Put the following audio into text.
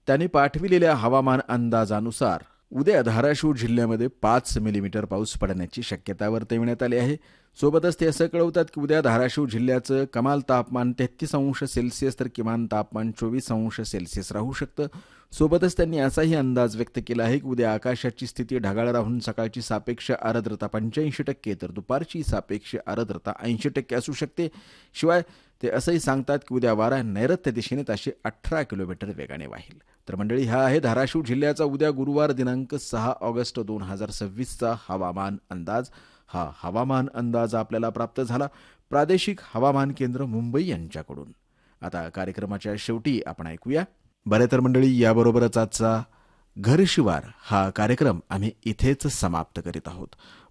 त्यांनी पाठविलेल्या हवामान अंदाजानुसार उद्या धाराशिव जिल्ह्यामध्ये 5 मिलीमीटर पाऊस पडण्याची शक्यता वर्तविण्यात आली आहे. सोबतच ते असं कळवतात की उद्या धाराशिव जिल्ह्याचं कमाल तापमान 33°C तर किमान तापमान 24°C राहू शकतं. सोबतच त्यांनी असाही अंदाज व्यक्त केला आहे की उद्या आकाशाची स्थिती ढगाळ राहून सकाळची सापेक्ष आर्द्रता 85% तर दुपारची सापेक्ष आर्द्रता 80% असू शकते. शिवाय ते असंही सांगतात की उद्या वारा नैऋत्य दिशेने ताशी 18 किलोमीटर वेगाने वाहेल. तर मंडळी, हा आहे धाराशिव जिल्ह्याचा उद्या गुरुवार दिनांक 6 ऑगस्ट 2026चा हवामान अंदाज. हा हवामान अंदाज आपल्याला प्राप्त झाला प्रादेशिक हवामान केंद्र मुंबई यांच्याकडून. आता कार्यक्रमाच्या शेवटी आपण ऐकूया. बरे तर मंडळी, याबरोबरच आजचा घर शिवार हा कार्यक्रम आम्ही इथेच समाप्त करीत आहोत.